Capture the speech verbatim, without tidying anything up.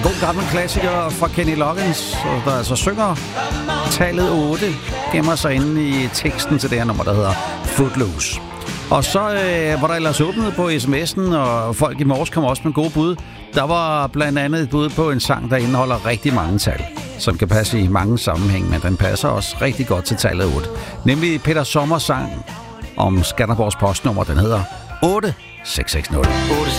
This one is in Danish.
god gammel klassiker fra Kenny Loggins, der altså synger tallet otte, gemmer sig inde i teksten til det her nummer, der hedder Footloose. Og så øh, var der ellers åbnet på sms'en, og folk i morges kom også med gode bud. Der var blandt andet et bud på en sang, der indeholder rigtig mange tal, som kan passe i mange sammenhæng, men den passer også rigtig godt til tallet otte. Nemlig Peter Sommers sang om Skanderborgs postnummer, den hedder otte seks seks nul.